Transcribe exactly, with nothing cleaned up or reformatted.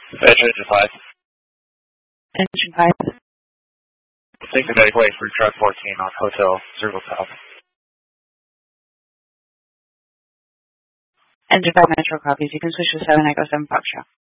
Engine five. Engine five. Take the medic way for truck fourteen on Hotel Circle South. Engine five Metro copies. You can switch to seven Echo seven Foxtrot.